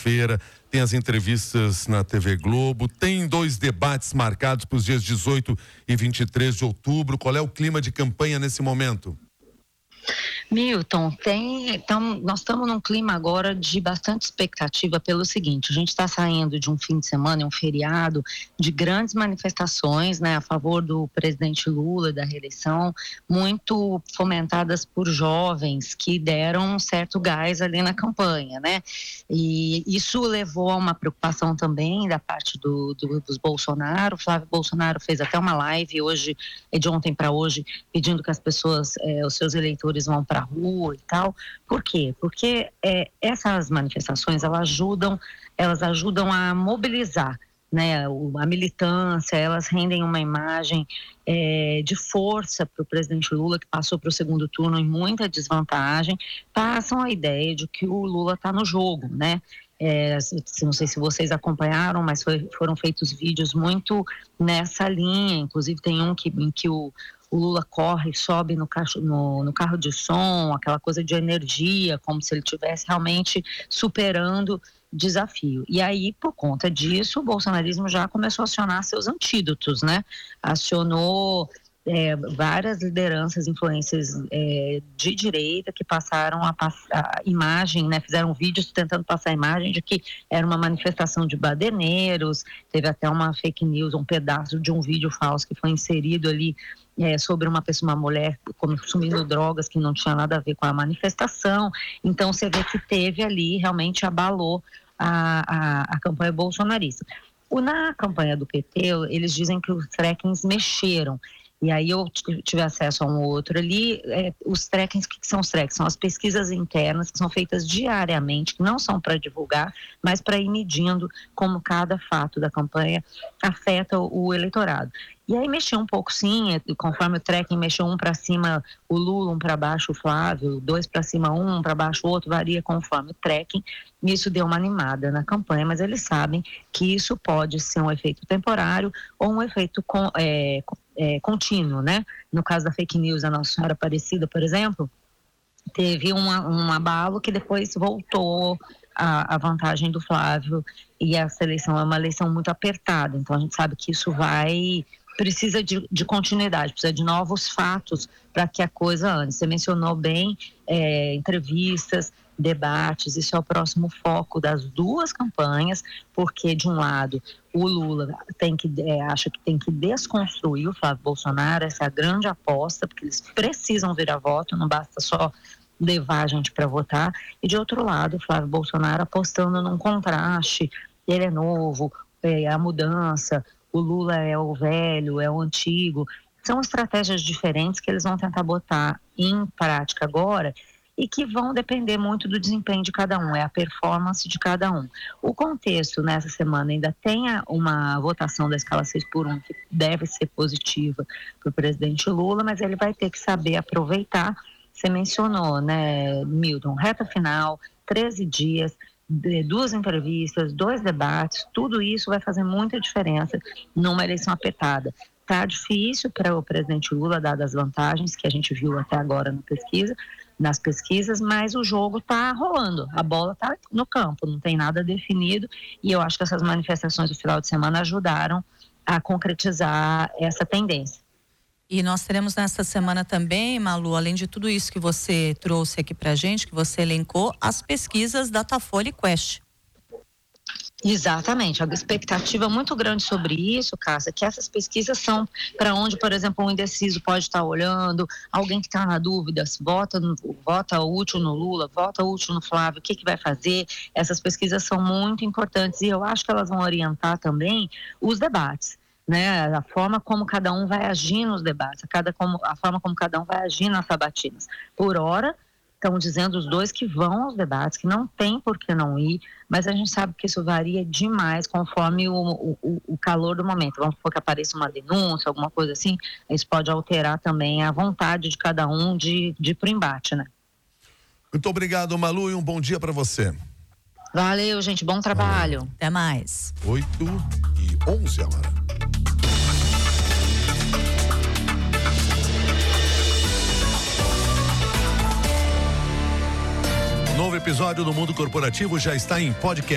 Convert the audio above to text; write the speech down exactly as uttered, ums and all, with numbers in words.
quinta-feira, tem as entrevistas na T V Globo, tem dois debates marcados para os dias dezoito e vinte e três de outubro. Qual é o clima de campanha nesse momento? Milton, tem, então, nós estamos num clima agora de bastante expectativa pelo seguinte: a gente está saindo de um fim de semana, um feriado, de grandes manifestações, né, a favor do presidente Lula, da reeleição, muito fomentadas por jovens que deram um certo gás ali na campanha, né, e isso levou a uma preocupação também da parte do, do, dos Bolsonaro. O Flávio Bolsonaro fez até uma live hoje, de ontem para hoje, pedindo que as pessoas, eh, os seus eleitores vão para rua e tal. Por quê? Porque é, essas manifestações, elas ajudam, elas ajudam a mobilizar, né, a militância, elas rendem uma imagem é, de força para o presidente Lula, que passou para o segundo turno em muita desvantagem, passam a ideia de que o Lula está no jogo, né? É, não sei se vocês acompanharam, mas foi, foram feitos vídeos muito nessa linha, inclusive tem um que, em que o O Lula corre, sobe no, cacho, no, no carro de som, aquela coisa de energia, como se ele estivesse realmente superando desafio. E aí, por conta disso, o bolsonarismo já começou a acionar seus antídotos, né? Acionou é, várias lideranças, influências é, de direita que passaram a passar a imagem, né? Fizeram vídeos tentando passar a imagem de que era uma manifestação de baderneiros. Teve até uma fake news, um pedaço de um vídeo falso que foi inserido ali É, sobre uma pessoa, uma mulher consumindo drogas que não tinha nada a ver com a manifestação. Então você vê que teve ali, realmente abalou a, a, a campanha bolsonarista. O, na campanha do P T, eles dizem que os trackings mexeram. E aí eu tive acesso a um outro ali. É, os trackings, o que são os trackings? São as pesquisas internas que são feitas diariamente, que não são para divulgar, mas para ir medindo como cada fato da campanha afeta o, o eleitorado. E aí mexeu um pouco, sim, conforme o tracking mexeu um para cima o Lula, um para baixo o Flávio, dois para cima um, um para baixo o outro, varia conforme o tracking. Isso deu uma animada na campanha, mas eles sabem que isso pode ser um efeito temporário ou um efeito com, é, é, contínuo, né? No caso da fake news, a Nossa Senhora Aparecida, por exemplo, teve uma, um abalo que depois voltou a, a vantagem do Flávio, e essa eleição é uma eleição muito apertada, então a gente sabe que isso vai... precisa de, de continuidade, precisa de novos fatos para que a coisa ande. Você mencionou bem é, entrevistas, debates, isso é o próximo foco das duas campanhas, porque de um lado o Lula tem que, é, acha que tem que desconstruir o Flávio Bolsonaro, essa é a grande aposta, porque eles precisam virar voto, não basta só levar a gente para votar, e de outro lado o Flávio Bolsonaro apostando num contraste, ele é novo, é, a mudança, o Lula é o velho, é o antigo. São estratégias diferentes que eles vão tentar botar em prática agora e que vão depender muito do desempenho de cada um, é a performance de cada um. O contexto nessa semana ainda tem uma votação da escala seis por um que deve ser positiva para o presidente Lula, mas ele vai ter que saber aproveitar. Você mencionou, né, Milton, reta final, treze dias, duas entrevistas, dois debates, tudo isso vai fazer muita diferença numa eleição apertada. Está difícil para o presidente Lula, dadas as vantagens que a gente viu até agora na pesquisa, nas pesquisas, mas o jogo está rolando, a bola está no campo, não tem nada definido, e eu acho que essas manifestações do final de semana ajudaram a concretizar essa tendência. E nós teremos nessa semana também, Malu, além de tudo isso que você trouxe aqui pra gente, que você elencou, as pesquisas da Datafolha e Quest. Exatamente, a expectativa muito grande sobre isso, Cássia, que essas pesquisas são para onde, por exemplo, um indeciso pode estar olhando, alguém que está na dúvida, se vota, no, vota útil no Lula, vota útil no Flávio, o que que vai fazer? Essas pesquisas são muito importantes e eu acho que elas vão orientar também os debates, né? A forma como cada um vai agir nos debates, a, cada como, a forma como cada um vai agir nas sabatinas. Por hora, estão dizendo os dois que vão aos debates, que não tem por que não ir, mas a gente sabe que isso varia demais conforme o, o, o calor do momento. Vamos supor que apareça uma denúncia, alguma coisa assim, isso pode alterar também a vontade de cada um de, de ir pro embate, né? Muito obrigado, Malu, e um bom dia para você. Valeu, gente, bom trabalho. Valeu. Até mais. oito e onze agora. Novo episódio do Mundo Corporativo já está em podcast.